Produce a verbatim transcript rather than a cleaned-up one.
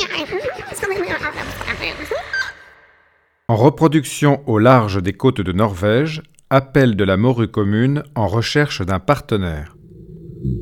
En reproduction au large des côtes de Norvège, appel de la morue commune en recherche d'un partenaire.